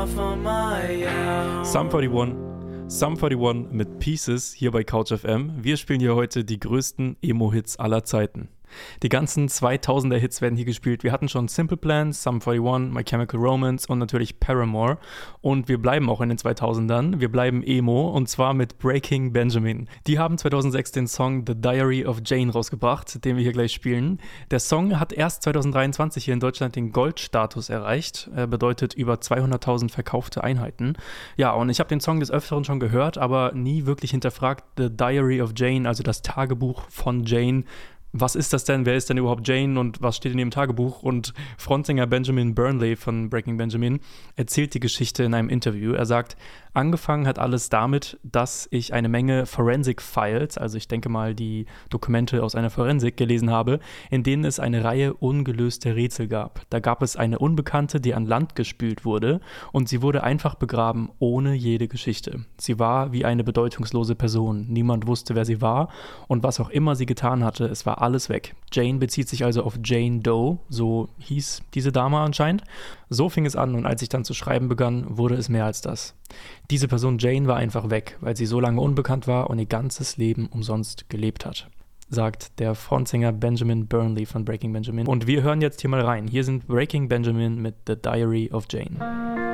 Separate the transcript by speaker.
Speaker 1: Sum 41. Sum 41 mit Pieces hier bei Couch FM. Wir spielen hier heute die größten Emo-Hits aller Zeiten. Die ganzen 2000er-Hits werden hier gespielt. Wir hatten schon Simple Plan, Sum 41, My Chemical Romance und natürlich Paramore. Und wir bleiben auch in den 2000ern. Wir bleiben Emo und zwar mit Breaking Benjamin. Die haben 2006 den Song The Diary of Jane rausgebracht, den wir hier gleich spielen. Der Song hat erst 2023 hier in Deutschland den Goldstatus erreicht. Bedeutet über 200.000 verkaufte Einheiten. Ja, und ich habe den Song des Öfteren schon gehört, aber nie wirklich hinterfragt. The Diary of Jane, also das Tagebuch von Jane. Was ist das denn? Wer ist denn überhaupt Jane und was steht in ihrem Tagebuch? Und Frontsänger Benjamin Burnley von Breaking Benjamin erzählt die Geschichte in einem Interview. Er sagt, angefangen hat alles damit, dass ich eine Menge Forensic Files, also ich denke mal die Dokumente aus einer Forensik, gelesen habe, in denen es eine Reihe ungelöster Rätsel gab. Da gab es eine Unbekannte, die an Land gespült wurde und sie wurde einfach begraben, ohne jede Geschichte. Sie war wie eine bedeutungslose Person. Niemand wusste, wer sie war und was auch immer sie getan hatte, es war alles weg. Jane bezieht sich also auf Jane Doe, so hieß diese Dame anscheinend. So fing es an und als ich dann zu schreiben begann, wurde es mehr als das. Diese Person Jane war einfach weg, weil sie so lange unbekannt war und ihr ganzes Leben umsonst gelebt hat, sagt der Frontsänger Benjamin Burnley von Breaking Benjamin. Und wir hören jetzt hier mal rein. Hier sind Breaking Benjamin mit The Diary of Jane.